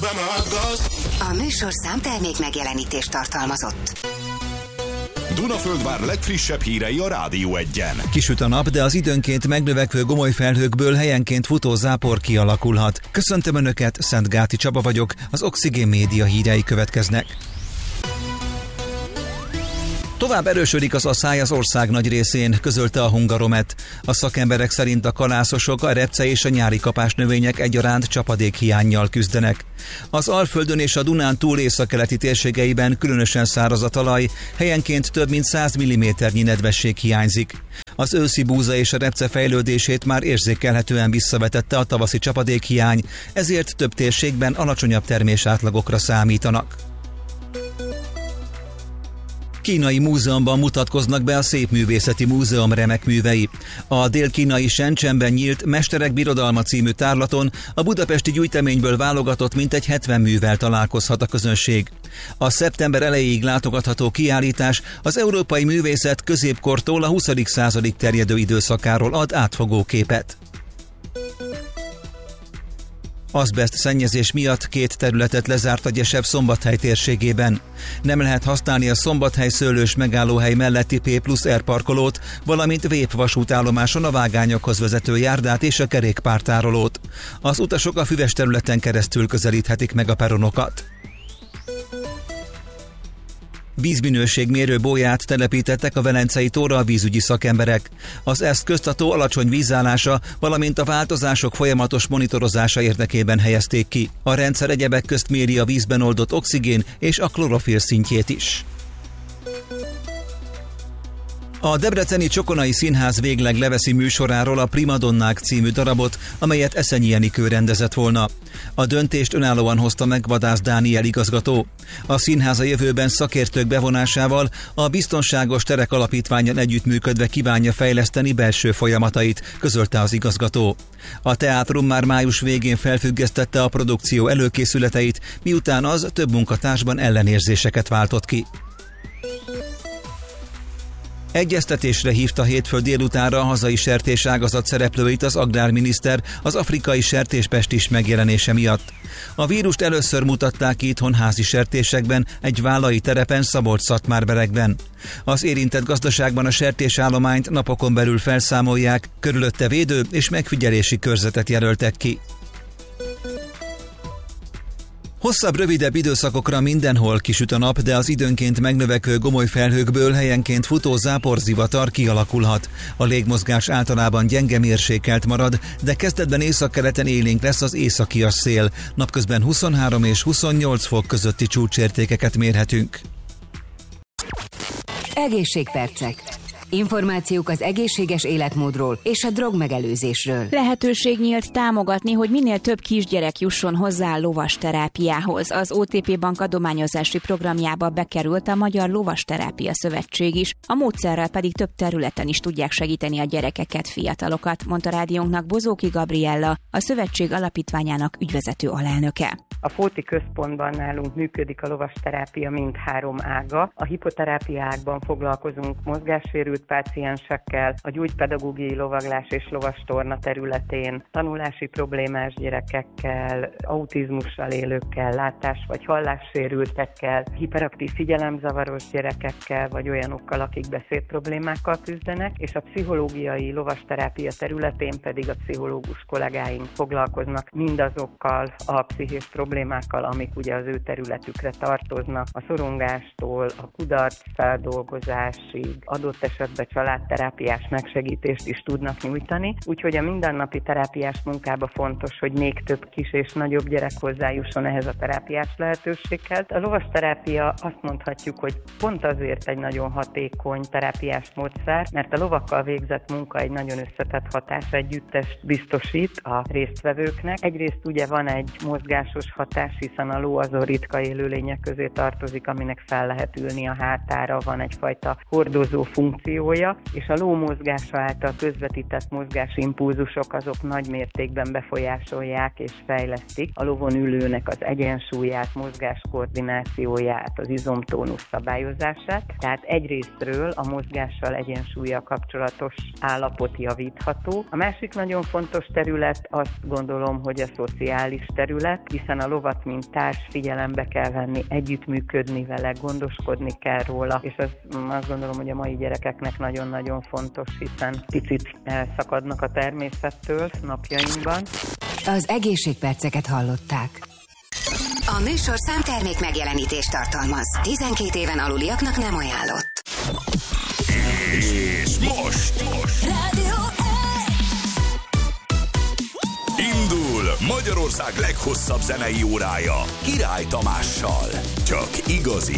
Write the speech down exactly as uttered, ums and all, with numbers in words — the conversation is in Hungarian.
A műsor számtermék megjelenítést tartalmazott. Dunaföldvár legfrissebb hírei a Rádió Egyen. Kisüt a nap, de az időnként megnövekvő gomoly felhőkből helyenként futó zápor kialakulhat. Köszöntöm Önöket, Szentgáti Csaba vagyok, az Oxigén Média hírei következnek. Tovább erősödik az asszály az ország nagy részén, közölte a Hungaromet. A szakemberek szerint a kalászosok, a repce és a nyári kapásnövények egyaránt csapadékhiánnyal küzdenek. Az Alföldön és a Dunán túl északkeleti térségeiben különösen száraz a talaj, helyenként több mint száz milliméternyi nedvesség hiányzik. Az őszi búza és a repce fejlődését már érzékelhetően visszavetette a tavaszi csapadékhiány, ezért több térségben alacsonyabb termésátlagokra számítanak. Kínai múzeumban mutatkoznak be a Szépművészeti Múzeum remek művei. A dél-kínai Shenzhenben nyílt Mesterek Birodalma című tárlaton a budapesti gyűjteményből válogatott mintegy hetven művel találkozhat a közönség. A szeptember elejéig látogatható kiállítás az európai művészet középkortól a huszadik századig terjedő időszakáról ad átfogó képet. Azbeszt szennyezés miatt két területet lezárt a Gyesev Szombathely térségében. Nem lehet használni a Szombathely szőlős megállóhely melletti P plusz R parkolót, valamint Vép vasútállomáson a vágányokhoz vezető járdát és a kerékpártárolót. Az utasok a füves területen keresztül közelíthetik meg a peronokat. Vízminőségmérő bóját telepítettek a Velencei tóra a vízügyi szakemberek. Az ezt köztató alacsony vízállása, valamint a változások folyamatos monitorozása érdekében helyezték ki. A rendszer egyebek közt méri a vízben oldott oxigén és a klorofil szintjét is. A Debreceni Csokonai Színház végleg leveszi műsoráról a Primadonnák című darabot, amelyet Eszenyi Enikő rendezett volna. A döntést önállóan hozta meg Vadász Dániel igazgató. A színház a jövőben szakértők bevonásával a Biztonságos Terek Alapítvánnyal együttműködve kívánja fejleszteni belső folyamatait, közölte az igazgató. A teátrum már május végén felfüggesztette a produkció előkészületeit, miután az több munkatársban ellenérzéseket váltott ki. Egyeztetésre hívta hétfő délutánra a hazai sertéságazat szereplőit az agrárminiszter az afrikai sertéspestis megjelenése miatt. A vírust először mutatták ki itthon házi sertésekben, egy vállai terepen Szabolcs-Szatmárberekben. Az érintett gazdaságban a sertésállományt napokon belül felszámolják, körülötte védő és megfigyelési körzetet jelöltek ki. Hosszabb, rövidebb időszakokra mindenhol kisüt a nap, de az időnként megnövekvő gomoly felhőkből helyenként futó záporzivatar kialakulhat. A légmozgás általában gyenge mérsékelt marad, de kezdetben északkeleten élénk lesz az északias szél. Napközben huszonhárom és huszonnyolc fok közötti csúcsértékeket mérhetünk. Egészségpercek. Információk az egészséges életmódról és a drogmegelőzésről. Lehetőség nyílt támogatni, hogy minél több kisgyerek jusson hozzá a lovasterápiához. Az o té pé Bank adományozási programjába bekerült a Magyar Lovasterápia Szövetség is, a módszerrel pedig több területen is tudják segíteni a gyerekeket, fiatalokat, mondta rádiónknak Bozóki Gabriella, a szövetség alapítványának ügyvezető alelnöke. A Fóti Központban nálunk működik a lovasterápia mindhárom ága. A hipoterápia ágban foglalkozunk mozgássérült páciensekkel, a gyógypedagógiai lovaglás és lovastorna területén tanulási problémás gyerekekkel, autizmussal élőkkel, látás- vagy hallássérültekkel, hiperaktív figyelemzavaros gyerekekkel, vagy olyanokkal, akik beszédproblémákkal küzdenek, és a pszichológiai lovasterápia területén pedig a pszichológus kollégáink foglalkoznak mindazokkal a pszichés problémákkal, amik ugye az ő területükre tartoznak, a szorongástól, a kudarc feldolgozásig, adott esetben családterápiás megsegítést is tudnak nyújtani, úgyhogy a mindennapi terápiás munkában fontos, hogy még több kis és nagyobb gyerek hozzájusson ehhez a terápiás lehetőséghez. A lovasterápia azt mondhatjuk, hogy pont azért egy nagyon hatékony terápiás módszer, mert a lovakkal végzett munka egy nagyon összetett hatás együttest biztosít a résztvevőknek. Egyrészt ugye van egy mozgásos hatás, hiszen a ló azon ritka élőlények közé tartozik, aminek fel lehet ülni a hátára, van egyfajta hordozó funkciója, és a ló mozgása által közvetített mozgásimpulzusok azok nagy mértékben befolyásolják és fejlesztik a lovon ülőnek az egyensúlyát, mozgáskoordinációját, az izomtónusz szabályozását. Tehát egyrésztről a mozgással, egyensúllyal kapcsolatos állapot javítható. A másik nagyon fontos terület azt gondolom, hogy a szociális terület, hiszen a lovat, mint társ figyelembe kell venni, együttműködni vele, gondoskodni kell róla, és az, azt gondolom, hogy a mai gyerekeknek nagyon-nagyon fontos, hiszen picit elszakadnak a természettől napjainkban. Az egészségperceket hallották. A műsorszám termék megjelenítést tartalmaz. tizenkét éven aluliaknak nem ajánlott. És most, most. Indul Magyarország leghosszabb zenei órája Király Tamással. Csak igazi